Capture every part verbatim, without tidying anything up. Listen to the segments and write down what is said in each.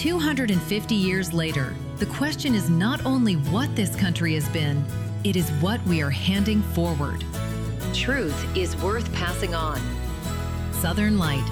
two hundred fifty years later, the question is not only what this country has been, it is what we are handing forward. Truth is worth passing on. Southern Light.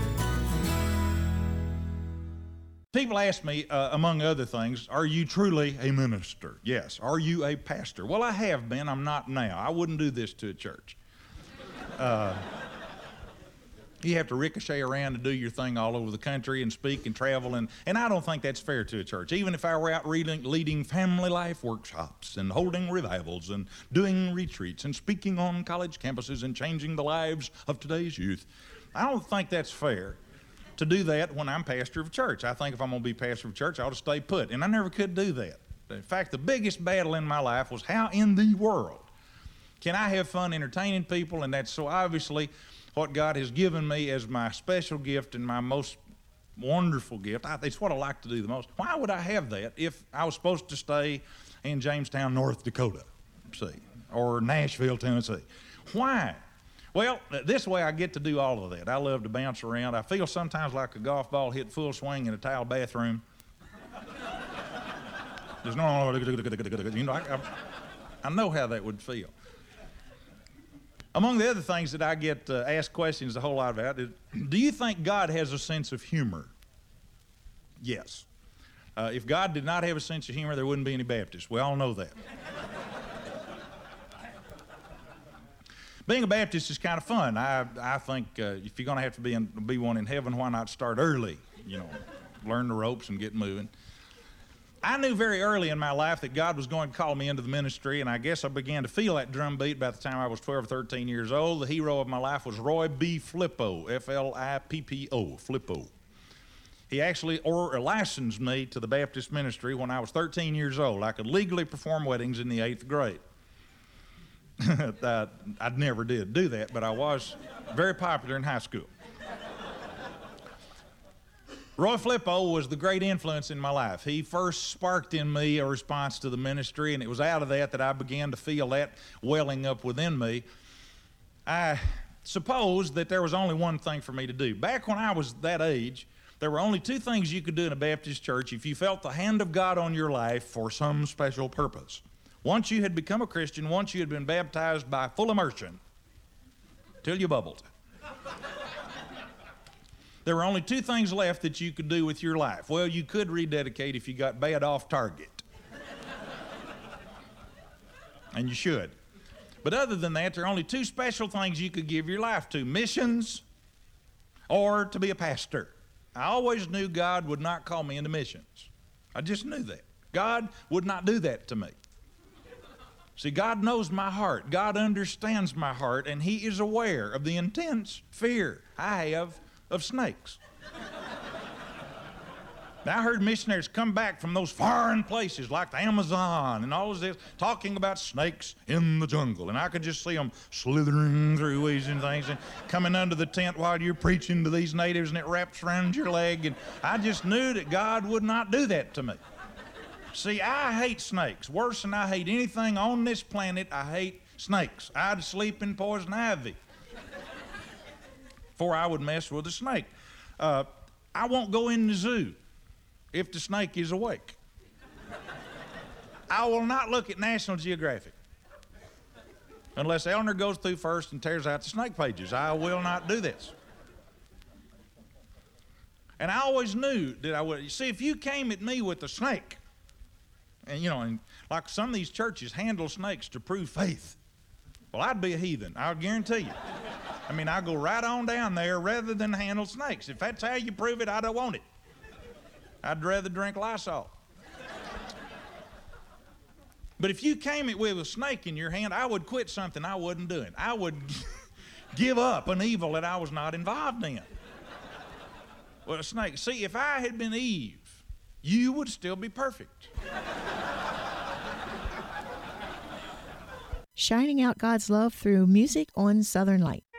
People ask me, uh, among other things, are you truly a minister? Yes. Are you a pastor? Well, I have been. I'm not now. I wouldn't do this to a church. Uh, you have to ricochet around and do your thing all over the country and speak and travel, and, and I don't think that's fair to a church. Even if I were out reading, leading family life workshops and holding revivals and doing retreats and speaking on college campuses and changing the lives of today's youth, I don't think that's fair to do that when I'm pastor of a church. I think if I'm going to be pastor of a church, I ought to stay put, and I never could do that. In fact, the biggest battle in my life was how in the world can I have fun entertaining people, and that's so obviously what God has given me as my special gift and my most wonderful gift. I, it's what I like to do the most. Why would I have that if I was supposed to stay in Jamestown, North Dakota, see, or Nashville, Tennessee? Why? Well, this way I get to do all of that. I love to bounce around. I feel sometimes like a golf ball hit full swing in a tile bathroom. There's no, you know, I, I, I know how that would feel. Among the other things that I get uh, asked questions a whole lot about is, do you think God has a sense of humor? Yes. Uh, if God did not have a sense of humor, there wouldn't be any Baptists. We all know that. Being a Baptist is kind of fun. I, I think uh, if you're going to have to be, in, be one in heaven, why not start early? You know, learn the ropes and get moving. I knew very early in my life that God was going to call me into the ministry, and I guess I began to feel that drum beat by the time I was twelve or thirteen years old. The hero of my life was Roy B. Flippo, F L I P P O, Flippo. He actually or licensed me to the Baptist ministry when I was thirteen years old. I could legally perform weddings in the eighth grade. I, I never did do that, but I was very popular in high school. Roy Flippo was the great influence in my life. He first sparked in me a response to the ministry, and it was out of that that I began to feel that welling up within me. I supposed that there was only one thing for me to do. Back when I was that age, there were only two things you could do in a Baptist church if you felt the hand of God on your life for some special purpose. Once you had become a Christian, once you had been baptized by full immersion, till you bubbled. There were only two things left that you could do with your life. Well, you could rededicate if you got bad off target. And you should. But other than that, there are only two special things you could give your life to: missions or to be a pastor. I always knew God would not call me into missions. I just knew that. God would not do that to me. See, God knows my heart. God understands my heart, and He is aware of the intense fear I have of snakes. Now, I heard missionaries come back from those foreign places like the Amazon and all of this, talking about snakes in the jungle, and I could just see them slithering through weeds and things and coming under the tent while you're preaching to these natives, and it wraps around your leg, and I just knew that God would not do that to me. See, I hate snakes. Worse than I hate anything on this planet, I hate snakes. I'd sleep in poison ivy before I would mess with a snake. Uh, I won't go in the zoo if the snake is awake. I will not look at National Geographic unless Eleanor goes through first and tears out the snake pages. I will not do this. And I always knew that I would. See, if you came at me with a snake, and you know, and like some of these churches handle snakes to prove faith, well, I'd be a heathen, I'll guarantee you. I mean, I'll go right on down there rather than handle snakes. If that's how you prove it, I don't want it. I'd rather drink Lysol. But if you came it with a snake in your hand, I would quit something I wasn't doing. I would give up an evil that I was not involved in. Well, a snake. See, if I had been Eve, you would still be perfect. Shining out God's love through music on Southern Light.